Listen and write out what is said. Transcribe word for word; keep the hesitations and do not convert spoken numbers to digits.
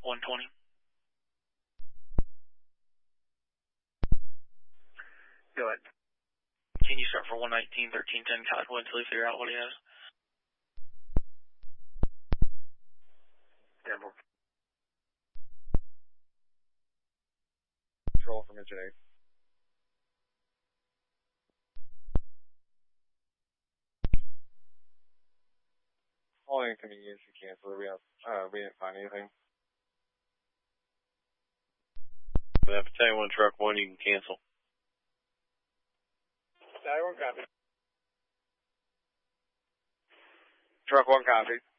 one twenty. Go ahead. Can you start for one nineteen, thirteen ten Cottonwood until you figure out what he has? Temple. Control from engine eight. All incoming units you cancel. We have, uh, we didn't find anything. We have Battalion one, Truck one, you can cancel. Battalion one, copy. Truck one, copy.